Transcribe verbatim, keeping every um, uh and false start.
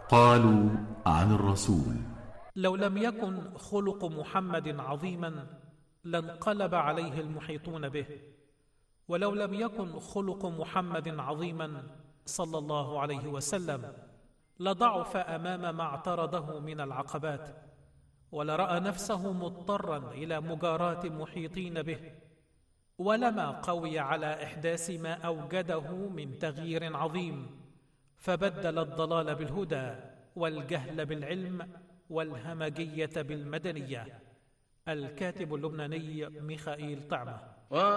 قالوا عن الرسول: لو لم يكن خلق محمد عظيما لانقلب عليه المحيطون به، ولو لم يكن خلق محمد عظيما صلى الله عليه وسلم لضعف أمام ما اعترضه من العقبات، ولرأى نفسه مضطرا إلى مجاراة المحيطين به، ولما قوي على إحداث ما أوجده من تغيير عظيم، فبدل الضلال بالهدى والجهل بالعلم والهمجية بالمدنية. الكاتب اللبناني ميخائيل طعمة.